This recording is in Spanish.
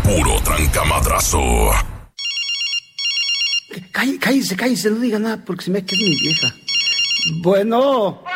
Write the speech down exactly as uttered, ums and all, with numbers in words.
puro trancamadrazo. Cállese, cállese, no diga nada porque se me queda mi vieja. Bueno.